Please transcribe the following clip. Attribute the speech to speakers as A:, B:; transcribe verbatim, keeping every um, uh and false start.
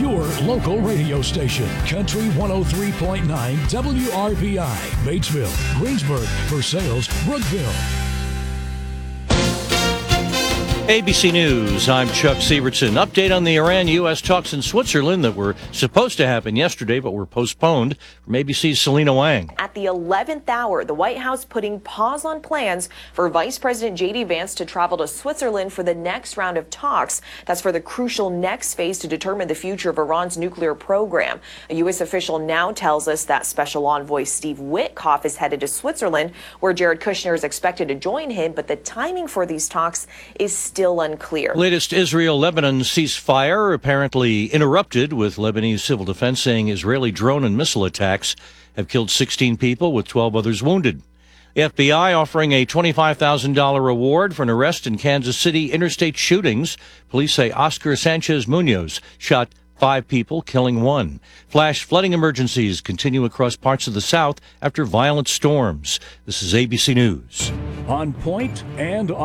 A: your local radio station. Country one oh three point nine W R B I, Batesville, Greensburg, Versailles, Brookville.
B: A B C News, I'm Chuck Sievertson. Update on the Iran-U S talks in Switzerland that were supposed to happen yesterday but were postponed. From A B C's Selena Wang.
C: At the eleventh hour, the White House putting pause on plans for Vice President J D Vance to travel to Switzerland for the next round of talks. That's for the crucial next phase to determine the future of Iran's nuclear program. A U S official now tells us that Special Envoy Steve Witkoff is headed to Switzerland, where Jared Kushner is expected to join him, but the timing for these talks is still unclear.
B: Latest Israel-Lebanon ceasefire apparently interrupted, with Lebanese civil defense saying Israeli drone and missile attacks have killed sixteen people with twelve others wounded. The F B I offering a twenty-five thousand dollars reward for an arrest in Kansas City interstate shootings. Police say Oscar Sanchez Munoz shot five people, killing one. Flash flooding emergencies continue across parts of the South after violent storms. This is A B C News.
A: On point and